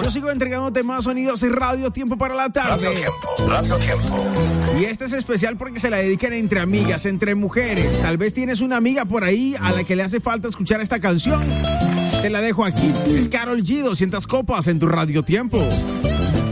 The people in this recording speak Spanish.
Yo sigo entregándote más sonidos y Radio Tiempo para la tarde. Radio Tiempo. Y este es especial porque se la dedican entre amigas, entre mujeres. Tal vez tienes una amiga por ahí a la que le hace falta escuchar esta canción. Te la dejo aquí. Es Karol G, 200 copas en tu Radio Tiempo.